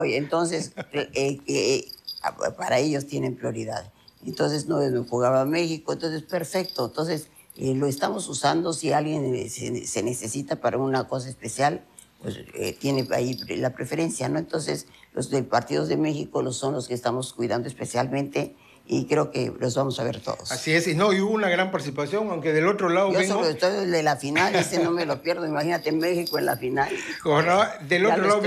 Entonces, para ellos tienen prioridad. Entonces, no jugaba a México, entonces, perfecto. Entonces, lo estamos usando si alguien se necesita para una cosa especial, pues tiene ahí la preferencia, ¿no? Entonces, los de partidos de México son los que estamos cuidando especialmente y creo que los vamos a ver todos. Así es, y hubo una gran participación, aunque del otro lado Yo sobre todo el de la final, ese no me lo pierdo, imagínate México en la final. Del otro lado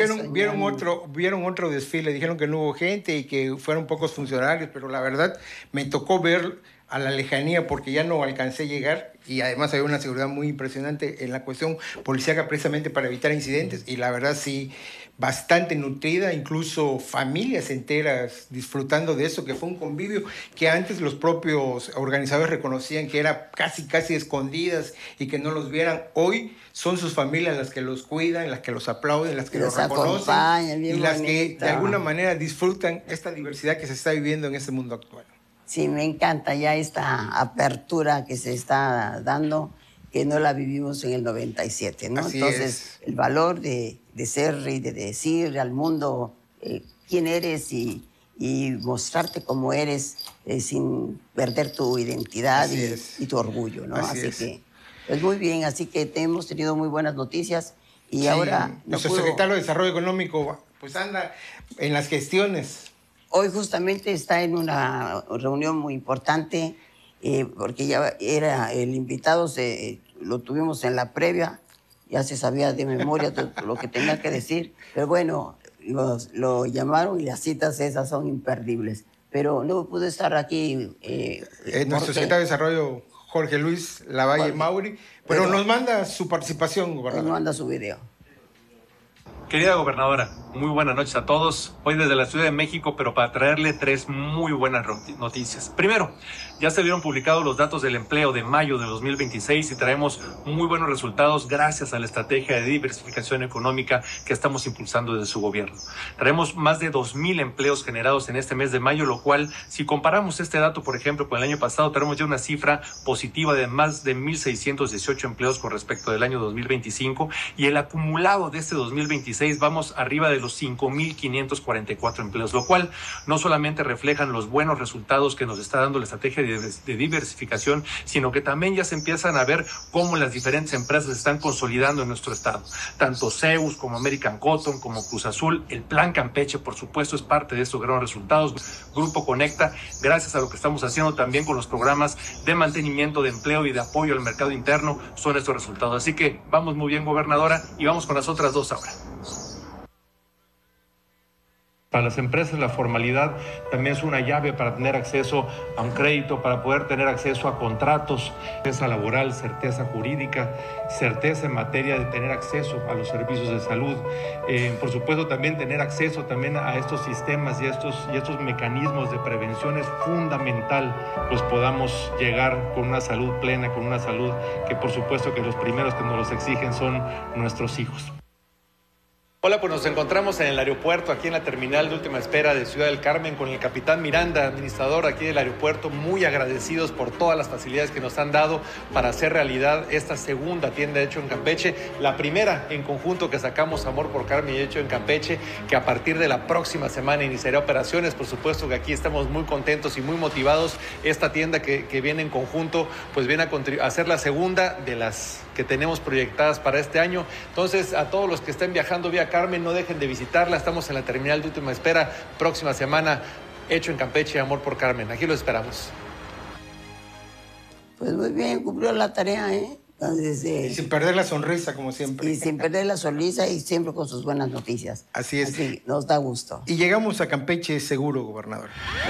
vieron otro desfile, dijeron que no hubo gente y que fueron pocos funcionarios, pero la verdad me tocó ver a la lejanía porque ya no alcancé a llegar y además había una seguridad muy impresionante en la cuestión policíaca precisamente para evitar incidentes y la verdad sí, bastante nutrida, incluso familias enteras disfrutando de eso, que fue un convivio que antes los propios organizadores reconocían que era casi escondidas y que no los vieran. Hoy son sus familias las que los cuidan, las que los aplauden, las que los reconocen y las que de alguna manera disfrutan esta diversidad que se está viviendo en este mundo actual. Sí, me encanta ya esta apertura que se está dando, que no la vivimos en el 97, ¿no? Entonces, el valor de ser y de decir al mundo quién eres y mostrarte como eres sin perder tu identidad y tu orgullo, ¿no? Así que, pues muy bien, así que hemos tenido muy buenas noticias y ahora... Nuestro secretario de Desarrollo Económico pues anda en las gestiones. Hoy justamente está en una reunión muy importante porque ya era el invitado, lo tuvimos en la previa, ya se sabía de memoria todo lo que tenía que decir, pero bueno, lo llamaron y las citas esas son imperdibles. Pero no pude estar aquí. Nuestro secretario de Desarrollo, Jorge Luis Lavalle Mauri, pero nos manda su participación, gobernador. Nos manda su video. Querida gobernadora, muy buenas noches a todos. Hoy desde la Ciudad de México, pero para traerle tres muy buenas noticias. Primero, ya se vieron publicados los datos del empleo de mayo de 2026 y traemos muy buenos resultados gracias a la estrategia de diversificación económica que estamos impulsando desde su gobierno. Traemos más de 2,000 empleos generados en este mes de mayo, lo cual, si comparamos este dato, por ejemplo, con el año pasado, tenemos ya una cifra positiva de más de 1,618 empleos con respecto del año 2025 y el acumulado de este 2026 vamos arriba de los 5,544 empleos, lo cual no solamente reflejan los buenos resultados que nos está dando la estrategia de diversificación, sino que también ya se empiezan a ver cómo las diferentes empresas se están consolidando en nuestro estado. Tanto Zeus como American Cotton, como Cruz Azul, el Plan Campeche, por supuesto, es parte de estos grandes resultados. Grupo Conecta, gracias a lo que estamos haciendo también con los programas de mantenimiento de empleo y de apoyo al mercado interno, son estos resultados. Así que vamos muy bien, gobernadora, y vamos con las otras dos ahora. Para las empresas la formalidad también es una llave para tener acceso a un crédito, para poder tener acceso a contratos, certeza laboral, certeza jurídica, certeza en materia de tener acceso a los servicios de salud. Por supuesto también tener acceso también a estos sistemas y estos mecanismos de prevención es fundamental, pues podamos llegar con una salud plena, con una salud que por supuesto que los primeros que nos los exigen son nuestros hijos. Hola, pues nos encontramos en el aeropuerto, aquí en la terminal de última espera de Ciudad del Carmen, con el capitán Miranda, administrador aquí del aeropuerto, muy agradecidos por todas las facilidades que nos han dado para hacer realidad esta segunda tienda Hecho en Campeche, la primera en conjunto que sacamos Amor por Carmen y Hecho en Campeche, que a partir de la próxima semana iniciará operaciones. Por supuesto que aquí estamos muy contentos y muy motivados. Esta tienda que viene en conjunto, pues viene a ser la segunda de las que tenemos proyectadas para este año. Entonces, a todos los que estén viajando vía Carmen, no dejen de visitarla. Estamos en la terminal de última espera. Próxima semana, Hecho en Campeche, Amor por Carmen. Aquí lo esperamos. Pues muy bien, cumplió la tarea, ¿eh? Entonces, y sin perder la sonrisa, como siempre. Y sin perder la sonrisa y siempre con sus buenas noticias. Así es. Así nos da gusto. Y llegamos a Campeche seguro, gobernador.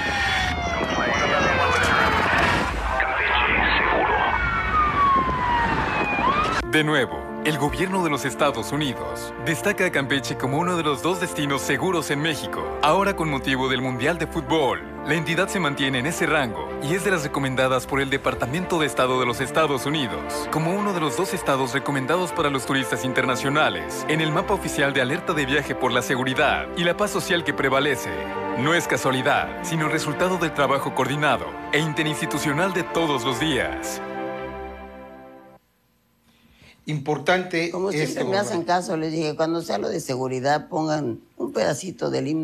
De nuevo, el gobierno de los Estados Unidos destaca a Campeche como uno de los 2 destinos seguros en México. Ahora, con motivo del Mundial de Fútbol, la entidad se mantiene en ese rango y es de las recomendadas por el Departamento de Estado de los Estados Unidos como uno de los 2 estados recomendados para los turistas internacionales en el mapa oficial de alerta de viaje por la seguridad y la paz social que prevalece. No es casualidad, sino resultado del trabajo coordinado e interinstitucional de todos los días. importante. Como siempre me hacen caso, les dije, cuando sea lo de seguridad, pongan un pedacito del himno